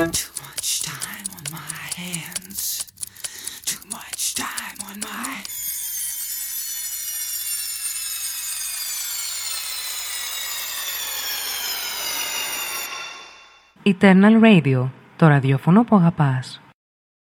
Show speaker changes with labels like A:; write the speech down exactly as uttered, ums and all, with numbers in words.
A: Too much time on my hands. Too much time on my...
B: Eternal Radio, το ραδιόφωνο που αγαπάς.